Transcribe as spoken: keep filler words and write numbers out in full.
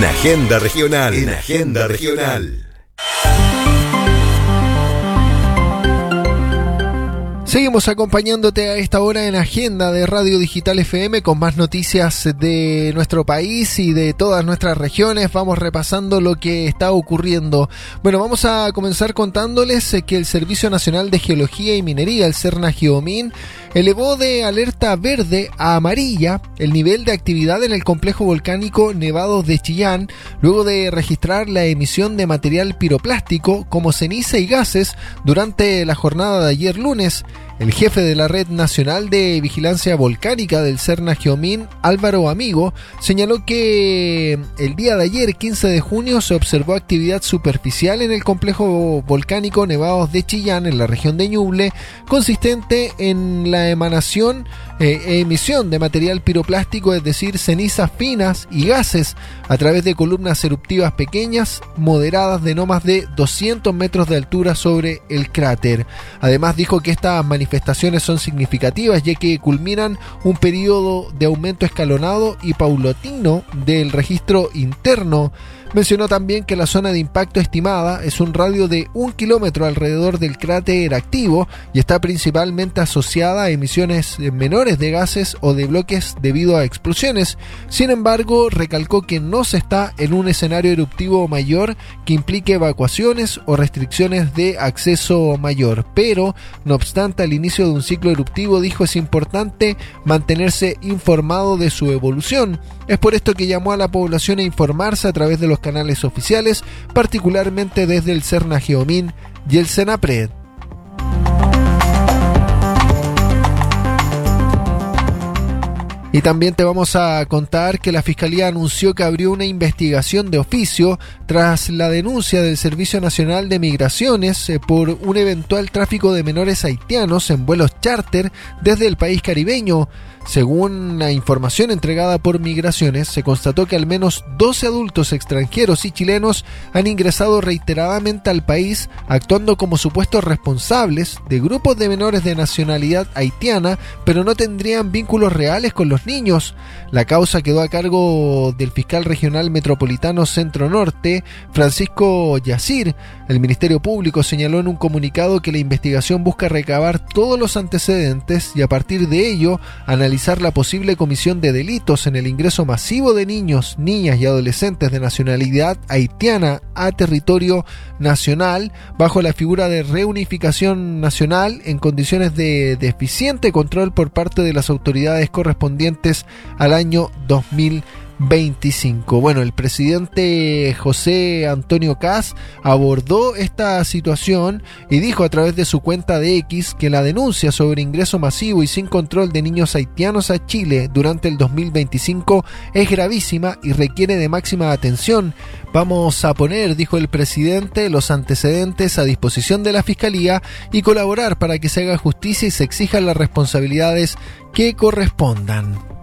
En Agenda Regional. En Agenda Regional. Seguimos acompañándote a esta hora en Agenda de Radio Digital F M con más noticias de nuestro país y de todas nuestras regiones. Vamos repasando lo que está ocurriendo. Bueno, vamos a comenzar contándoles que el Servicio Nacional de Geología y Minería, el SERNAGEOMIN, elevó de alerta verde a amarilla el nivel de actividad en el complejo volcánico Nevados de Chillán, luego de registrar la emisión de material piroplástico como ceniza y gases durante la jornada de ayer lunes. El jefe de la Red Nacional de Vigilancia Volcánica del SERNAGEOMIN, Álvaro Amigo, señaló que el día de ayer, quince de junio, se observó actividad superficial en el complejo volcánico Nevados de Chillán, en la región de Ñuble, consistente en la emanación e emisión de material piroplástico, es decir, cenizas finas y gases, a través de columnas eruptivas pequeñas, moderadas de no más de doscientos metros de altura sobre el cráter. Además, dijo que estas manifestaciones son significativas, ya que culminan un periodo de aumento escalonado y paulatino del registro interno. Mencionó también que la zona de impacto estimada es un radio de un kilómetro alrededor del cráter activo y está principalmente asociada a emisiones menores de gases o de bloques debido a explosiones. Sin embargo, recalcó que no se está en un escenario eruptivo mayor que implique evacuaciones o restricciones de acceso mayor. Pero, no obstante, al inicio de un ciclo eruptivo, dijo, es importante mantenerse informado de su evolución. Es por esto que llamó a la población a informarse a través de los canales oficiales, particularmente desde el SERNAGEOMIN y el SENAPRED. Y también te vamos a contar que la Fiscalía anunció que abrió una investigación de oficio tras la denuncia del Servicio Nacional de Migraciones por un eventual tráfico de menores haitianos en vuelos charter desde el país caribeño. Según la información entregada por Migraciones, se constató que al menos doce adultos extranjeros y chilenos han ingresado reiteradamente al país, actuando como supuestos responsables de grupos de menores de nacionalidad haitiana, pero no tendrían vínculos reales con los niños. La causa quedó a cargo del fiscal regional metropolitano Centro Norte, Francisco Yacir. El Ministerio Público señaló en un comunicado que la investigación busca recabar todos los antecedentes y a partir de ello analizar la posible comisión de delitos en el ingreso masivo de niños, niñas y adolescentes de nacionalidad haitiana a territorio nacional bajo la figura de reunificación nacional en condiciones de deficiente control por parte de las autoridades correspondientes al año dos mil veinticinco. Bueno, el presidente José Antonio Kast abordó esta situación y dijo a través de su cuenta de X que la denuncia sobre ingreso masivo y sin control de niños haitianos a Chile durante el dos mil veinticinco es gravísima y requiere de máxima atención. Vamos a poner, dijo el presidente, los antecedentes a disposición de la Fiscalía y colaborar para que se haga justicia y se exijan las responsabilidades que correspondan.